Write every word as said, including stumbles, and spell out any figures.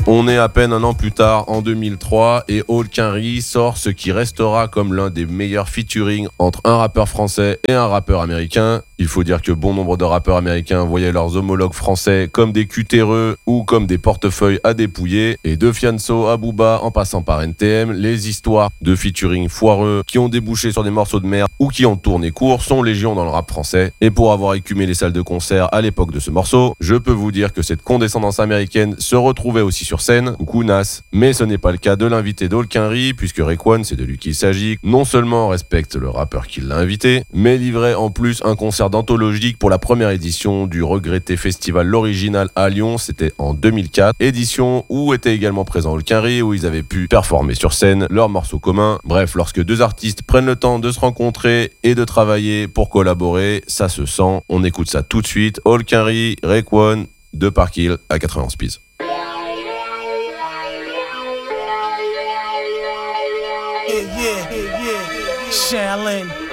On est à peine un an plus tard, en deux mille trois, et Hulk Henry sort ce qui restera comme l'un des meilleurs featuring entre un rappeur français et un rappeur américain. Il faut dire que bon nombre de rappeurs américains voyaient leurs homologues français comme des cutéreux ou comme des portefeuilles à dépouiller. Et de Fianso à Booba en passant par N T M, les histoires de featuring foireux qui ont débouché sur des morceaux de merde ou qui ont tourné court sont légion dans le rap français. Et pour avoir écumé les salles de concert à l'époque de ce morceau, je peux vous dire que cette condescendance américaine se retrouvait aussi sur scène. Coucou Nas. Mais ce n'est pas le cas de l'invité d'Hulk Henry, puisque Raekwon, c'est de lui qu'il s'agit, non seulement respecte le rappeur qui l'a invité, mais livrait en plus un concert d'anthologique pour la première édition du regretté festival L'Original à Lyon. C'était en deux mille quatre, édition où était également présent Hulk Henry, où ils avaient pu performer sur scène leurs morceaux communs. Bref, lorsque deux artistes prennent le temps de se rencontrer et de travailler pour collaborer, ça se sent. On écoute ça tout de suite. Hulk Henry, Raekwon, de Park Hill à quatre-vingt-onze piges. Yeah, yeah, yeah, yeah. Shaolin.